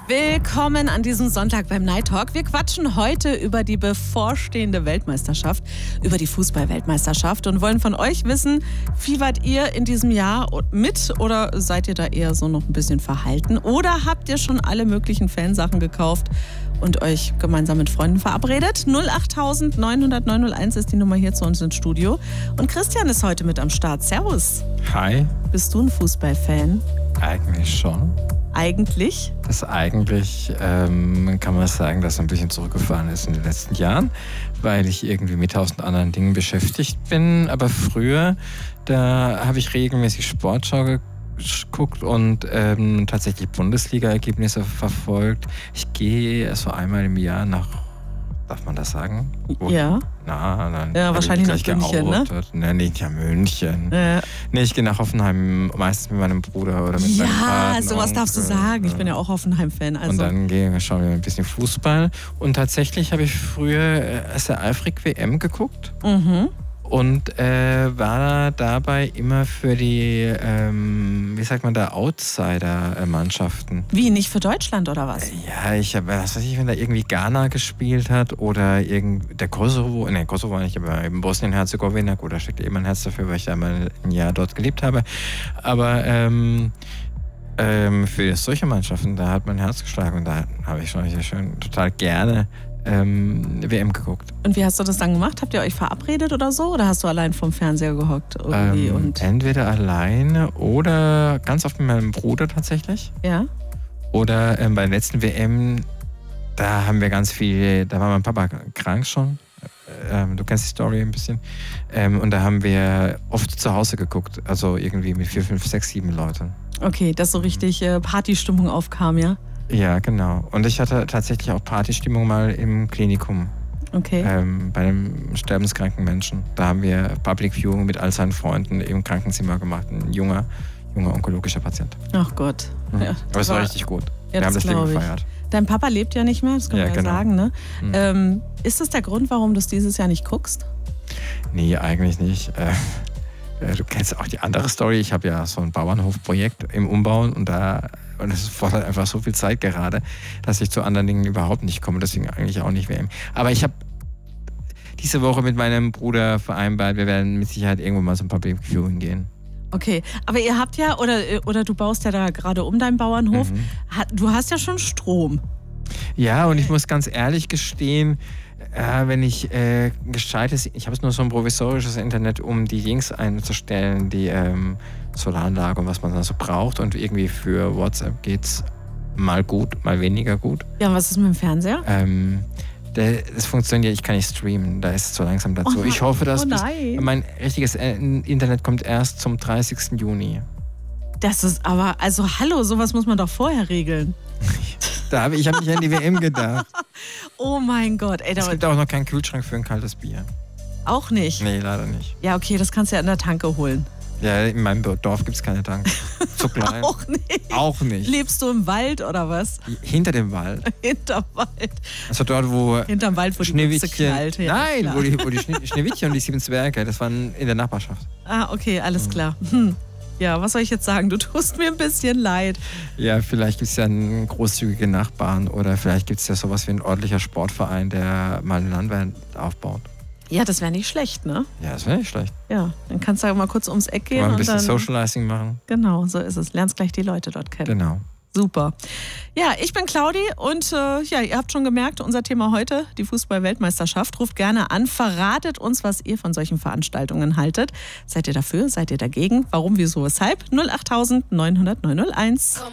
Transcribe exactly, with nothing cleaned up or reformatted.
Willkommen an diesem Sonntag beim Night Talk. Wir quatschen heute über die bevorstehende Weltmeisterschaft, über die Fußball-Weltmeisterschaft und wollen von euch wissen, fiebert ihr in diesem Jahr mit oder seid ihr da eher so noch ein bisschen verhalten? Oder habt ihr schon alle möglichen Fansachen gekauft und euch gemeinsam mit Freunden verabredet? null acht neun null null neun null eins ist die Nummer hier zu uns ins Studio. Und Christian ist heute mit am Start. Servus. Hi. Bist du ein Fußballfan? Eigentlich schon. Eigentlich? Das eigentlich ähm, kann man sagen, dass es ein bisschen zurückgefahren ist in den letzten Jahren, weil ich irgendwie mit tausend anderen Dingen beschäftigt bin. Aber früher, da habe ich regelmäßig Sportschau geguckt und ähm, tatsächlich Bundesliga-Ergebnisse verfolgt. Ich gehe so einmal im Jahr nach, darf man das sagen? Wo? Ja. Na, dann ja, wahrscheinlich nach München, ne? Ne, nicht ja München. Ja. Nee, ich gehe nach Hoffenheim, meistens mit meinem Bruder oder mit ja, meinem Partner. Ja, sowas darfst du sagen. Ich bin ja auch Hoffenheim-Fan. Also. Und dann gehen wir, schauen wir ein bisschen Fußball. Und tatsächlich habe ich früher sehr eifrig W M geguckt. Mhm. Und äh, war dabei immer für die, ähm, wie sagt man da, Outsider-Mannschaften. Wie, nicht für Deutschland oder was? Ja, ich habe, was weiß ich, wenn da irgendwie Ghana gespielt hat oder irgend, der Kosovo, ne, Kosovo war nicht, aber eben Bosnien-Herzegowina, gut, da steckt eben ein Herz dafür, weil ich da mal ein Jahr dort gelebt habe. Aber ähm, ähm, für solche Mannschaften, da hat mein Herz geschlagen und da habe ich schon schön total gerne Ähm, W M geguckt. Und wie hast du das dann gemacht? Habt ihr euch verabredet oder so? Oder hast du allein vorm Fernseher gehockt? Irgendwie Ähm, und entweder alleine oder ganz oft mit meinem Bruder tatsächlich. Ja. Oder ähm, bei der letzten W M, da haben wir ganz viel, da war mein Papa krank schon. Ähm, du kennst die Story ein bisschen. Ähm, und da haben wir oft zu Hause geguckt. Also irgendwie mit vier, fünf, sechs, sieben Leuten. Okay, dass so richtig äh, Partystimmung aufkam, ja? Ja, genau. Und ich hatte tatsächlich auch Partystimmung mal im Klinikum. Okay. Ähm, bei einem sterbenskranken Menschen. Da haben wir Public Viewing mit all seinen Freunden im Krankenzimmer gemacht. Ein junger, junger onkologischer Patient. Ach Gott. Mhm. Ja, Aber es war richtig gut. Ja, wir haben das Leben ich. gefeiert. Dein Papa lebt ja nicht mehr, das kann ja, man ja genau. sagen. Ne? Mhm. Ähm, ist das der Grund, warum du es dieses Jahr nicht guckst? Nee, eigentlich nicht. Äh, Du kennst auch die andere Story. Ich habe ja so ein Bauernhofprojekt im Umbauen und da und es fordert einfach so viel Zeit gerade, dass ich zu anderen Dingen überhaupt nicht komme. Deswegen eigentlich auch nicht W M. Aber ich habe diese Woche mit meinem Bruder vereinbart, wir werden mit Sicherheit irgendwo mal zum Public Viewing gehen. Okay, aber ihr habt ja, oder, oder du baust ja da gerade um deinen Bauernhof, Mhm. du hast ja schon Strom. Ja, und ich muss ganz ehrlich gestehen, äh, wenn ich äh, gescheites, ich habe nur so ein provisorisches Internet, um die Links einzustellen, die ähm, Solaranlage und was man da so braucht. Und irgendwie für WhatsApp geht's mal gut, mal weniger gut. Ja, und was ist mit dem Fernseher? Ähm, der, das funktioniert, ich kann nicht streamen, da ist es so langsam dazu. Oh, ich hoffe, dass oh bis, nein. mein richtiges Internet kommt erst zum dreißigsten Juni. Das ist aber, also hallo, sowas muss man doch vorher regeln. Da habe ich hab nicht an die W M gedacht. Oh mein Gott. Ey, Es gibt auch noch keinen Kühlschrank für ein kaltes Bier. Auch nicht? Nee, leider nicht. Ja, okay, das kannst du ja an der Tanke holen. Ja, in meinem Dorf gibt es keine Tank. Zu klein. Auch nicht. Auch nicht. Lebst du im Wald oder was? Hinter dem Wald. Hinterm Wald. Also dort, wo Hinterm Wald, wo die Büchse Schneewittchen... knallt. Ja, Nein, klar. wo die, wo die Schne Schneewittchen und die sieben Zwerge, das waren in der Nachbarschaft. Ah, okay, alles klar. Hm. Ja, was soll ich jetzt sagen? Du tust mir ein bisschen leid. Ja, vielleicht gibt es ja einen großzügigen Nachbarn oder vielleicht gibt es ja sowas wie ein ordentlicher Sportverein, der mal eine Landwehr aufbaut. Ja, das wäre nicht schlecht, ne? Ja, das wäre nicht schlecht. Ja, dann kannst du ja mal kurz ums Eck gehen. Mal ein und bisschen dann, Socializing machen. Genau, so ist es. Lernst gleich die Leute dort kennen. Genau. Super. Ja, ich bin Claudi und äh, ja, ihr habt schon gemerkt, unser Thema heute, die Fußball-Weltmeisterschaft. Ruft gerne an, verratet uns, was ihr von solchen Veranstaltungen haltet. Seid ihr dafür? Seid ihr dagegen? Warum, wieso, weshalb? null acht neun null null neun null eins.